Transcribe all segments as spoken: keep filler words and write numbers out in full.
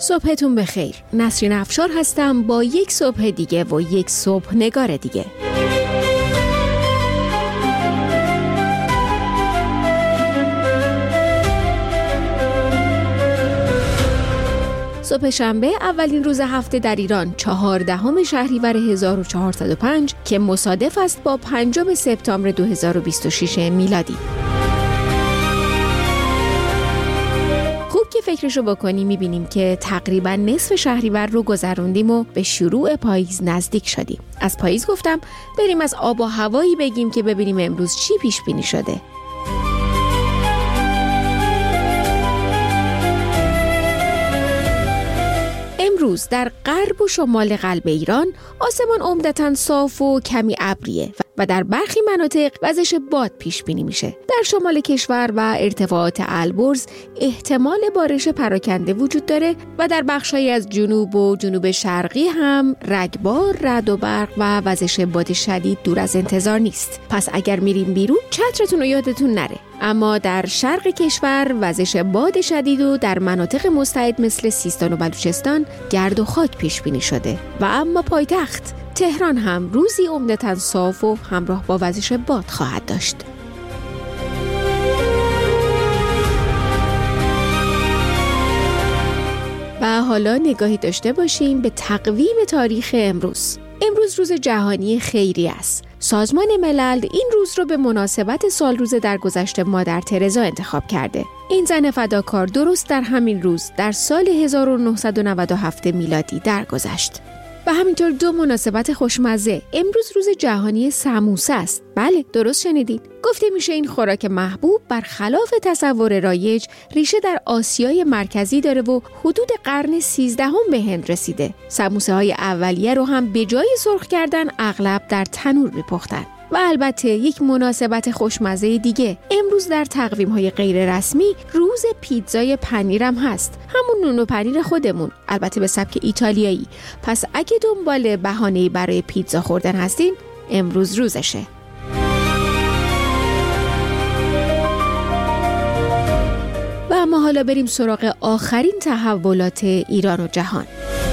صبحتون بخیر. نسرین افشار هستم با یک صبح دیگه و یک صبح نگار دیگه. صبح شنبه اولین روز هفته در ایران چهاردهم شهریور هزار و چهارصد و پنج که مصادف است با پنجم سپتامبر دو هزار و بیست و شش میلادی. خوب که فکرشو بکنیم میبینیم که تقریبا نصف شهریور رو گذروندیم و به شروع پاییز نزدیک شدیم. از پاییز گفتم بریم از آب و هوایی بگیم که ببینیم امروز چی پیش بینی شده. امروز در غرب و شمال قلب ایران آسمان عمدتاً صاف و کمی ابریه و در برخی مناطق وزش باد پیش بینی میشه. در شمال کشور و ارتفاعات البرز احتمال بارش پراکنده وجود داره و در بخشایی از جنوب و جنوب شرقی هم رگبار، رعد و برق و وزش باد شدید دور از انتظار نیست. پس اگر میرین بیرون چترتون رو یادتون نره. اما در شرق کشور وزش باد شدید و در مناطق مستعد مثل سیستان و بلوچستان گرد و خاک پیش بینی شده و اما پایتخت تهران هم روزی عمدتاً صاف و همراه با وزش باد خواهد داشت. و حالا نگاهی داشته باشیم به تقویم تاریخ امروز. امروز روز جهانی خیریه است. سازمان ملل این روز رو به مناسبت سالروز درگذشت مادر ترزا انتخاب کرده. این زن فداکار درست در همین روز در سال هزار و نهصد و نود و هفت میلادی درگذشت. و همینطور دو مناسبت خوشمزه. امروز روز جهانی سموسه است. بله، درست شنیدین. گفته میشه این خوراک محبوب برخلاف تصور رایج ریشه در آسیای مرکزی داره و حدود قرن سیزدهم به هند رسیده. سموسه های اولیه رو هم به جای سرخ کردن اغلب در تنور میپختن. و البته یک مناسبت خوشمزه دیگه، امروز در تقویم‌های غیر رسمی روز پیتزای پنیرم هست. همون نون و پنیر خودمون، البته به سبک ایتالیایی. پس اگه دنبال بهانه‌ای برای پیتزا خوردن هستین، امروز روزشه. و اما حالا بریم سراغ آخرین تحولات ایران و جهان.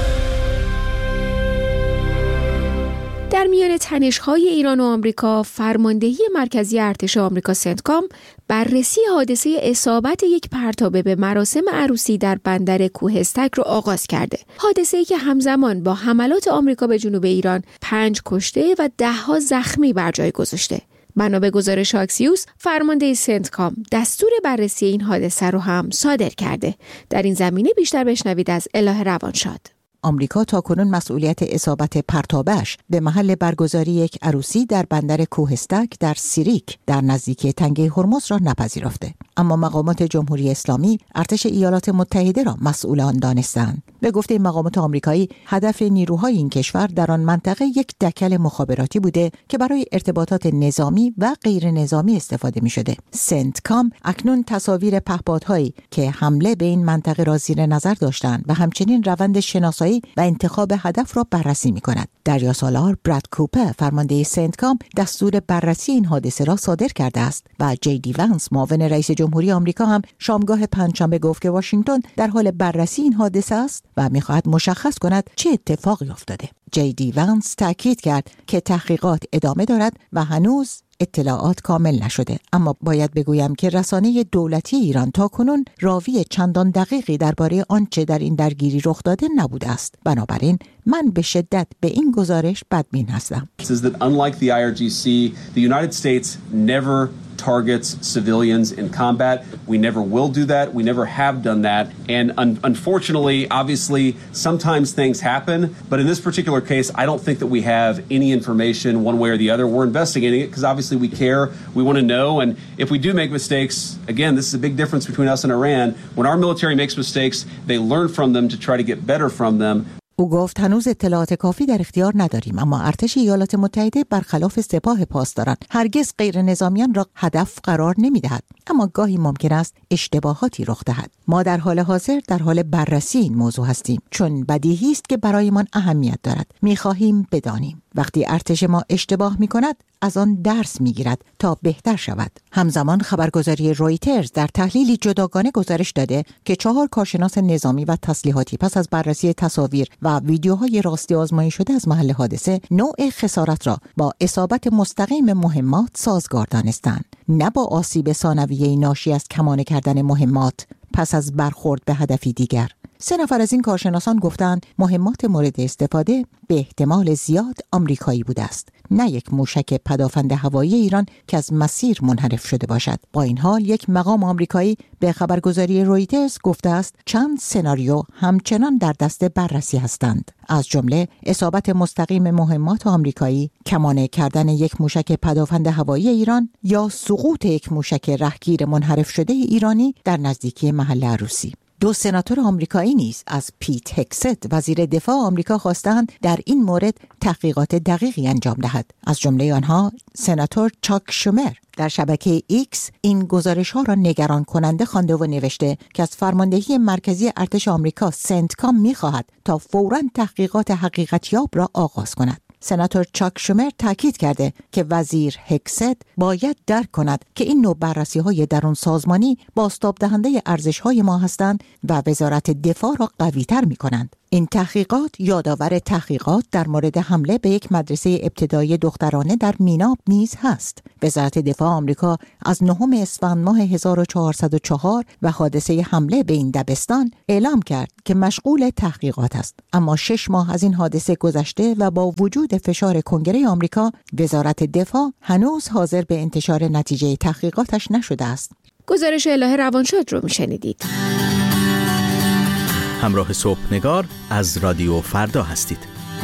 در میان تنش‌های ایران و آمریکا، فرماندهی مرکزی ارتش آمریکا سنتکام بررسی حادثه اصابت یک پرتابه به مراسم عروسی در بندر کوهستک رو آغاز کرده. حادثه‌ای که همزمان با حملات آمریکا به جنوب ایران پنج کشته و ده‌ها زخمی بر جای گذاشته. بنا به گزارش آکسیوس، فرمانده سنتکام دستور بررسی این حادثه رو هم صادر کرده. در این زمینه بیشتر بشنوید از الهه روانشاد. آمریکا تاکنون مسئولیت اصابت پرتابه‌اش به محل برگزاری یک عروسی در بندر کوهستک در سیریک در نزدیکی تنگه هرمز را نپذیرفته. اما مقامات جمهوری اسلامی ارتش ایالات متحده را مسئول آن دانستند. به گفته مقامات آمریکایی، هدف نیروهای این کشور در آن منطقه یک دکل مخابراتی بوده که برای ارتباطات نظامی و غیر نظامی استفاده می شده. سنتکام اکنون تصاویر پهپادهایی که حمله به این منطقه را زیر نظر داشتند و همچنین روند شناسایی و انتخاب هدف را بررسی می کند. دریاسالار براد کوپر، فرمانده سنتکام، دستور بررسی این حادثه را صادر کرده است و جی دی ونس، معاون رئیس جمهوری آمریکا، هم شامگاه پنجشنبه گفت که واشنگتن در حال بررسی این حادثه است و می‌خواهد مشخص کند چه اتفاقی افتاده. جی دی ونس تاکید کرد که تحقیقات ادامه دارد و هنوز اطلاعات کامل نشده. اما باید بگویم که رسانه دولتی ایران تاکنون راوی چندان دقیقی درباره آنچه در این درگیری رخ داده نبوده است. بنابراین من به شدت به این گزارش بدبین هستم. Unlike the I R G C, the United States never targets civilians in combat. We never will do that. We never have done that. And un- unfortunately, obviously, sometimes things happen. But in this particular case, I don't think that we have any information one way or the other. We're investigating it because obviously we care. We want to know. And if we do make mistakes, again, this is a big difference between us and Iran. When our military makes mistakes, they learn from them to try to get better from them. او گفت هنوز اطلاعات کافی در اختیار نداریم، اما ارتش ایالات متحده برخلاف سپاه پاسداران هرگز غیر نظامیان را هدف قرار نمی دهد، اما گاهی ممکن است اشتباهاتی رخ دهد. ما در حال حاضر در حال بررسی این موضوع هستیم، چون بدیهی است که برایمان اهمیت دارد. می خواهیم بدانیم وقتی ارتش ما اشتباه می کند از آن درس می گیرد تا بهتر شود. همزمان خبرگزاری رویترز در تحلیلی جداگانه گزارش داده که چهار کارشناس نظامی و تسلیحاتی پس از بررسی تصاویر و ویدیوهای راستی آزمایی شده از محل حادثه نوع خسارت را با اصابت مستقیم مهمات سازگار دانستند، نه با آسیب ثانویه‌ای ناشی از کمانه کردن مهمات پس از برخورد به هدفی دیگر. سه نفر از این کارشناسان گفتند مهمات مورد استفاده به احتمال زیاد آمریکایی بوده است، نه یک موشک پدافند هوایی ایران که از مسیر منحرف شده باشد. با این حال یک مقام آمریکایی به خبرگزاری رویترز گفته است چند سناریو همچنان در دست بررسی هستند، از جمله اصابت مستقیم مهمات آمریکایی، کمانه کردن یک موشک پدافند هوایی ایران یا سقوط یک موشک رهگیر منحرف شده ایرانی در نزدیکی محل عروسی. دو سناتور آمریکایی نیز از پیت هگست وزیر دفاع آمریکا خواستند در این مورد تحقیقات دقیقی انجام دهد. از جمله آنها سناتور چاک شومر در شبکه ایکس این گزارش‌ها را نگران کننده خوانده و نوشته که از فرماندهی مرکزی ارتش آمریکا سنتکام می‌خواهد تا فوراً تحقیقات حقیقتیاب را آغاز کند. سناتور چاک شومر تاکید کرده که وزیر هگست باید درک کند که این نوع بررسی‌های درون سازمانی بازتاب دهنده ارزش‌های ما هستند و وزارت دفاع را قوی‌تر می‌کنند. این تحقیقات یادآور تحقیقات در مورد حمله به یک مدرسه ابتدایی دخترانه در میناب نیز هست. وزارت دفاع آمریکا از نهم اسفند ماه هزار و چهارصد و چهار و حادثه حمله به این دبستان اعلام کرد که مشغول تحقیقات است. اما شش ماه از این حادثه گذشته و با وجود فشار کنگره آمریکا، وزارت دفاع هنوز حاضر به انتشار نتیجه تحقیقاتش نشده است. گزارش الهه روانشاد رو میشنیدید. همراه صبحنگار از رادیو فردا هستید.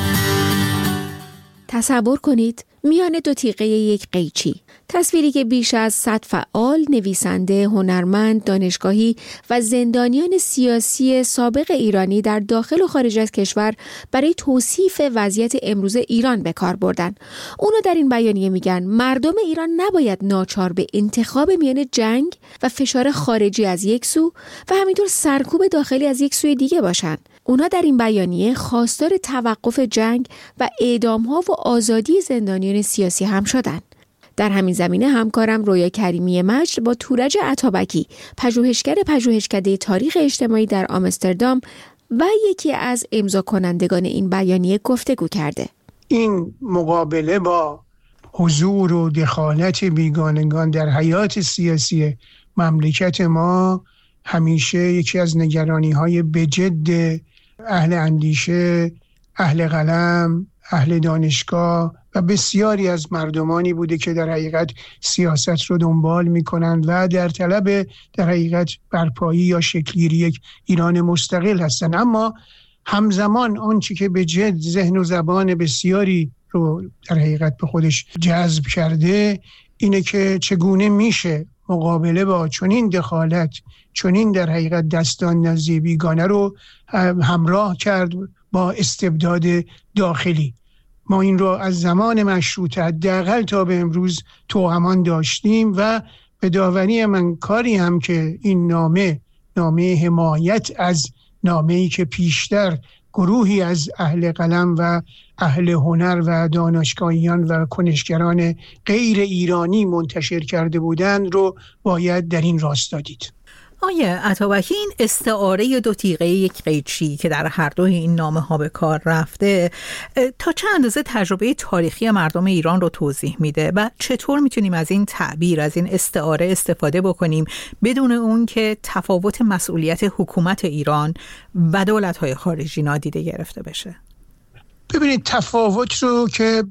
تصور کنید میان دو تیغه یک قیچی، تصویری که بیش از صد فعال، نویسنده، هنرمند، دانشگاهی و زندانیان سیاسی سابق ایرانی در داخل و خارج از کشور برای توصیف وضعیت امروز ایران به کار بردن. اونا در این بیانیه میگن مردم ایران نباید ناچار به انتخاب میان جنگ و فشار خارجی از یک سو و همینطور سرکوب داخلی از یک سوی دیگه باشن. اونا در این بیانیه خواستار توقف جنگ و اعدام‌ها و آزادی زندانیان سیاسی هم شدن. در همین زمینه همکارم رویا کریمی مجد با تورج عطابکی، پژوهشگر پژوهشکده تاریخ اجتماعی در آمستردام و یکی از امضا کنندگان این بیانیه گفتگو کرده. این مقابله با حضور و دخالت بیگانگان در حیات سیاسی مملکت ما همیشه یکی از نگرانی‌های بجد اهل اندیشه، اهل قلم، اهل دانشگاه و بسیاری از مردمانی بوده که در حقیقت سیاست رو دنبال می‌کنند و در طلب در حقیقت برپایی یا شکل‌گیری یک ایران مستقل هستند. اما همزمان آنچه که به جد ذهن و زبان بسیاری رو در حقیقت به خودش جذب کرده اینه که چگونه میشه مقابله با چنین دخالت، چنین در حقیقت دستان نزدیک بیگانه رو همراه کرد با استبداد داخلی. ما این رو از زمان مشروطه حداقل تا به امروز توأمان داشتیم و به داوری من کاری هم که این نامه نامه حمایت از نامه‌ای که پیشتر گروهی از اهل قلم و اهل هنر و دانشگاهیان و کنشگران غیر ایرانی منتشر کرده بودند رو باید در این راستا دید. آیه عطابکی، این استعاره دو تیغه یک قیچی که در هر دوی این نامه ها به کار رفته تا چه اندازه تجربه تاریخی مردم ایران رو توضیح میده و چطور میتونیم از این تعبیر، از این استعاره استفاده بکنیم بدون اون که تفاوت مسئولیت حکومت ایران و دولت‌های خارجی نادیده گرفته بشه؟ ببینید، تفاوت رو که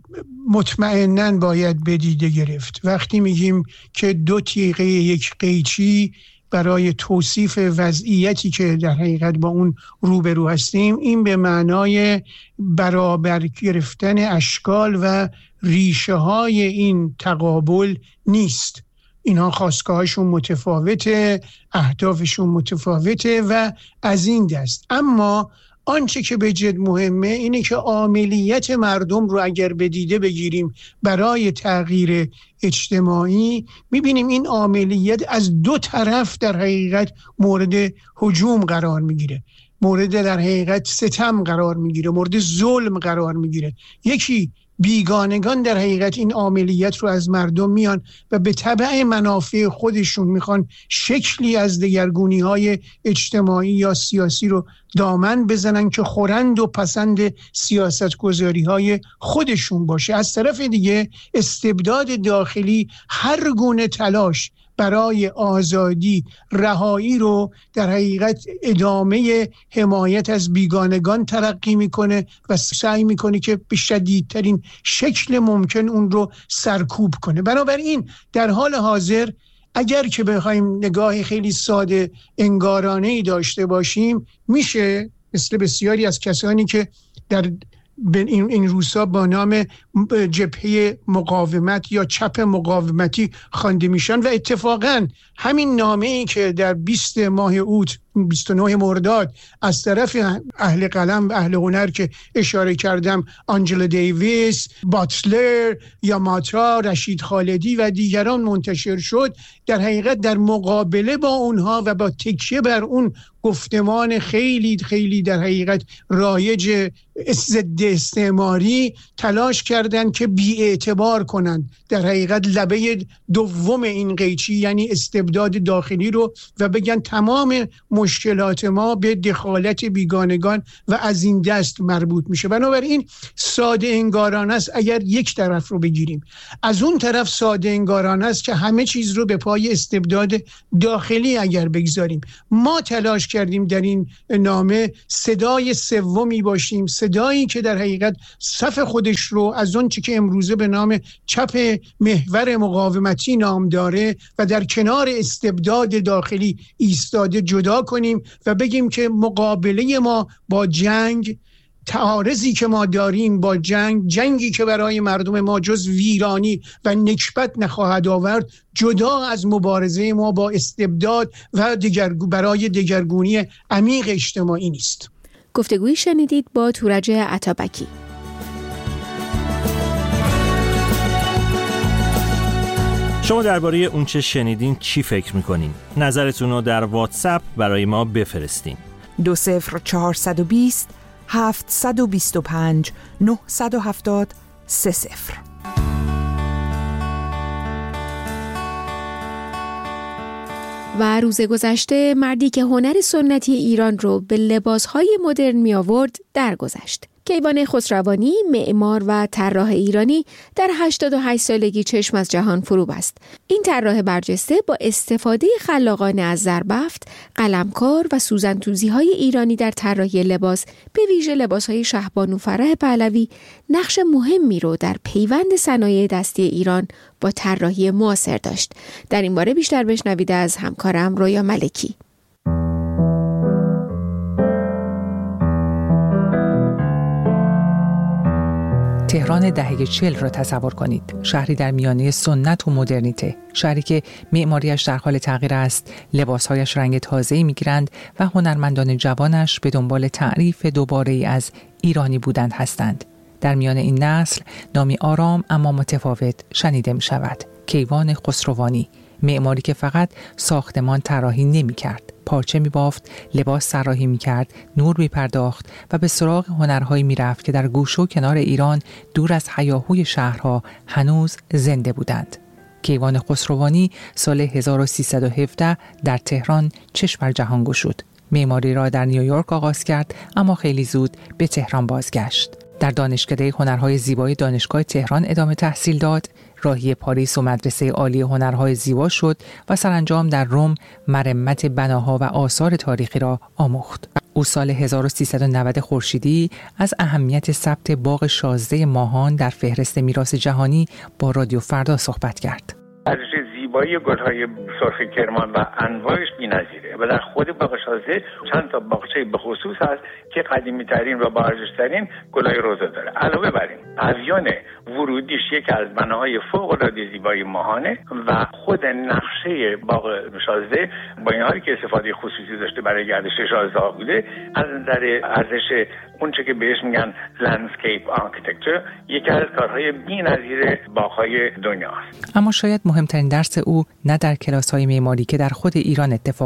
مطمئناً باید بدیده گرفت. وقتی میگیم که دو تیغه یک قیچی برای توصیف وضعیتی که در حقیقت با اون روبرو هستیم، این به معنای برابر گرفتن اشکال و ریشه های این تقابل نیست. اینها خواستگاهشون متفاوته، اهدافشون متفاوته و از این دست. اما آنچه که به جد مهمه اینه که عاملیت مردم رو اگر به دیده بگیریم برای تغییر اجتماعی، میبینیم این عاملیت از دو طرف در حقیقت مورد هجوم قرار میگیره، مورد در حقیقت ستم قرار میگیره، مورد ظلم قرار میگیره. یکی بیگانگان در حقیقت این عاملیت رو از مردم میان و به تبع منافع خودشون میخوان شکلی از دگرگونی‌های اجتماعی یا سیاسی رو دامن بزنن که خورند و پسند سیاستگذاری‌های خودشون باشه. از طرف دیگه استبداد داخلی هر گونه تلاش برای آزادی، رهایی رو در حقیقت ادامه حمایت از بیگانگان ترقی میکنه و سعی میکنه که به شدیدترین شکل ممکن اون رو سرکوب کنه. بنابراین در حال حاضر اگر که بخوایم نگاه خیلی ساده انگارانه‌ای داشته باشیم، میشه مثل بسیاری از کسانی که در این این روزها با نام جبهه مقاومت یا چپ مقاومتی خوانده میشن و اتفاقا همین نامه‌ای که در بیست ماه اوت بیست و نه مرداد از طرف اهل قلم و اهل هنر که اشاره کردم، آنجلا دیویس، باتلر، یاماتا، رشید خالدی و دیگران منتشر شد، در حقیقت در مقابله با اونها و با تکیه بر اون گفتمان خیلی خیلی در حقیقت رایج ضد استعماری تلاش کردند که بی‌اعتبار کنند در حقیقت لبه دوم این قیچی، یعنی استبداد داخلی رو، و بگن تمام مشکلات ما به دخالت بیگانگان و از این دست مربوط میشه. بنابراین ساده انگارانه است اگر یک طرف رو بگیریم، از اون طرف ساده انگارانه است که همه چیز رو به پای استبداد داخلی اگر بگذاریم. ما تلاش کردیم در این نامه صدای سومی باشیم، صدایی که در حقیقت صف خودش رو از اون چی که امروزه به نام چپ محور مقاومتی نام داره و در کنار استبداد داخلی ایستاده جدا کنیم و بگیم که مقابله ما با جنگ، تعارضی که ما داریم با جنگ، جنگی که برای مردم ما جز ویرانی و نکبت نخواهد آورد، جدا از مبارزه ما با استبداد و دگرگو برای دگرگونی عمیق اجتماعی نیست. گفتگویی شنیدید با تورج عطابکی. شما درباره اون چه شنیدین چی فکر میکنین؟ نظرتون رو در واتساپ برای ما بفرستین. دو صفر چهارصد و بیست هفتصد و بیست و پنج نهصد و هفتاد سه صفر. و روز گذشته مردی که هنر سنتی ایران رو به لباسهای مدرن می آورد درگذشت. کیوان خسروانی، معمار و طراح ایرانی، در هشتاد و هشت سالگی چشم از جهان فرو بست. این طراح برجسته با استفاده خلاقانه از زربفت، قلمکار و سوزن‌توزی‌های ایرانی در طراحی لباس، به ویژه لباس‌های شهبانو فرح پهلوی، نقش مهمی رو در پیوند صنایع دستی ایران با طراحی معاصر داشت. در این باره بیشتر بشنوید از همکارم رویا ملکی. تهران دهه چهل را تصور کنید. شهری در میانه سنت و مدرنیته. شهری که معماریش در حال تغییر است، لباسهایش رنگ تازه‌ای می‌گیرند و هنرمندان جوانش به دنبال تعریف دوباره‌ای از ایرانی بودند هستند. در میان این نسل نامی آرام اما متفاوت شنیده می‌شود. کیوان خسروانی، معماری که فقط ساختمان طراحی نمی‌کرد، پارچه می‌بافت، لباس طراحی می‌کرد، نور می‌پرداخت و به سراغ هنرهایی می‌رفت که در گوشه و کنار ایران دور از هیاهوی شهرها هنوز زنده بودند. کیوان خسروانی سال هزار و سیصد و هفده در تهران چشم بر جهان گشود. معماری را در نیویورک آغاز کرد اما خیلی زود به تهران بازگشت. در دانشکده هنرهای زیبای دانشگاه تهران ادامه تحصیل داد، راهی پاریس و مدرسه عالی هنرهای زیبا شد و سرانجام در روم مرمت بناها و آثار تاریخی را آموخت. او سال هزار و سیصد و نود خورشیدی از اهمیت ثبت باغ شازده ماهان در فهرست میراث جهانی با رادیو فردا صحبت کرد. ارزش زیبایی گل‌های سرخ کرمان و انواعش بی‌نظیره و در خود باغ شازده چند تا باغچه به خصوص هست که قدیمی‌ترین و با ارزش‌ترین گل‌های روزه داره. علاوه بر این پویان ورودیش یکی از بناهای فوق‌العاده زیبای ماهانه و خود نقشه باغ شازده با این حالی که استفاده خصوصی داشته برای گردش شازده بوده، از نظر ارزش اونچه که بهش میگن لندسکیپ آرکیتکچر یکی از کارهای بی‌نظیر باغ‌های دنیاست. اما شاید مهمترین درس او نه در کلاس‌های معماری که در خود ایران اتفاق افتاد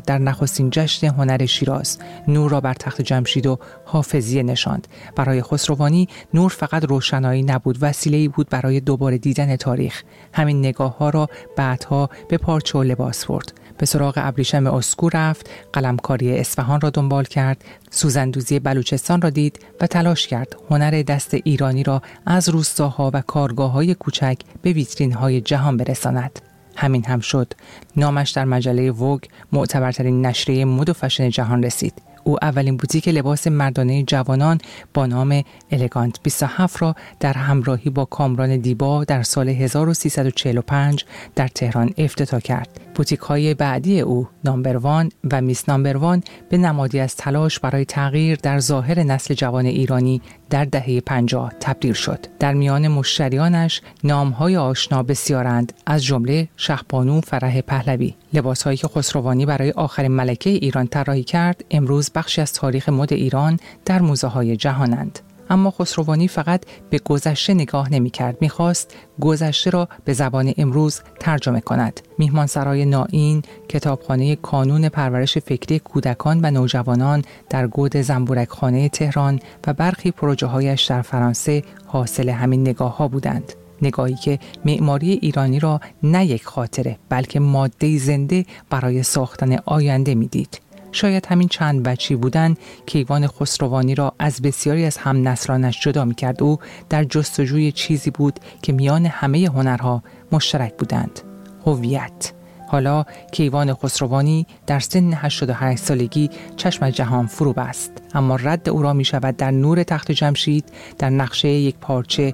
در نخستین جشن هنر شیراز نور را بر تخت جمشید و حافظیه نشاند. برای خسروانی نور فقط روشنایی نبود، وسیله‌ای بود برای دوباره دیدن تاریخ. همین نگاه‌ها را بعدها به پارچه و لباس برد. به سراغ ابریشم اسکو رفت، قلمکاری اصفهان را دنبال کرد، سوزندوزی بلوچستان را دید و تلاش کرد هنر دست ایرانی را از روستاها و کارگاه‌های کوچک به ویترین‌های جهان برساند. همین هم شد. نامش در مجله ووگ، معتبرترین نشریه مد و فشن جهان رسید. او اولین بوتیک لباس مردانه جوانان با نام الگانت بیست و هفت را در همراهی با کامران دیبا در سال هزار و سیصد و چهل و پنج در تهران افتتاح کرد. بوتیک‌های بعدی او، نامبر وان و میس نامبر وان، به نمادی از تلاش برای تغییر در ظاهر نسل جوان ایرانی در دهه پنجاه تبدیل شد. در میان مشتریانش نام‌های آشنا بسیارند، از جمله شهبانو فرح پهلوی. لباس‌هایی که خسروانی برای آخرین ملکه ایران طراحی کرد، امروز بخشی از تاریخ مد ایران در موزه‌های جهانند. اما خسروانی فقط به گذشته نگاه نمی‌کرد، می‌خواست گذشته را به زبان امروز ترجمه کند. میهمانسرای نائین، کتابخانه کانون پرورش فکری کودکان و نوجوانان در گود زنبورکخانه تهران و برخی پروژه‌هایش در فرانسه حاصل همین نگاه‌ها بودند. نگاهی که معماری ایرانی را نه یک خاطره بلکه ماده زنده برای ساختن آینده می‌دید. شاید همین چند بچی بودن کیوان خسروانی را از بسیاری از هم نسلانش جدا می کرد. او در جستجوی چیزی بود که میان همه هنرها مشترک بودند: هویت. حالا کیوان خسروانی در سن هشتاد و هشت سالگی چشم جهان فرو بست، اما رد او را می شود در نور تخت جمشید در نقشه یک پارچه